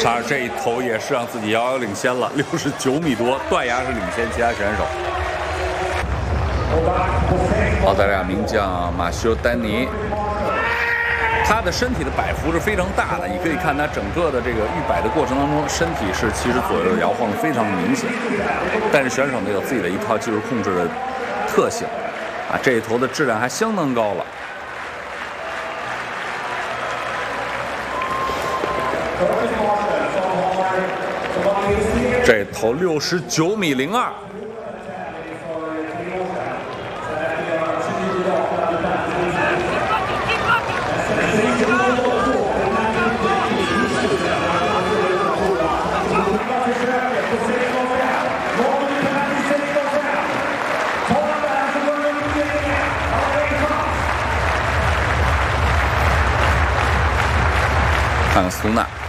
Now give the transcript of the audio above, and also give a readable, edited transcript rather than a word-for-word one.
他这一头也是让自己遥遥领先了，69米多，断崖式领先其他选手。澳大利亚名将马修·丹尼，他的身体的摆幅是非常大的，你可以看他整个的这个预摆的过程当中，身体是其实左右摇晃非常明显。但是选手呢有自己的一套技术控制的特性，啊，这一头的质量还相当高了。这头69米02。看看苏娜。